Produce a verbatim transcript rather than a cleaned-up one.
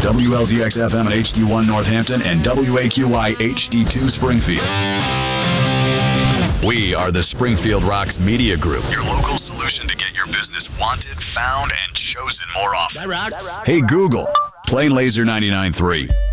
W L Z X F M at H D one Northampton and W A Q I H D two Springfield. We are the Springfield Rocks Media Group, your local solution to get your business wanted, found, and chosen more often. That rocks. Hey Google, play Laser ninety-nine point three.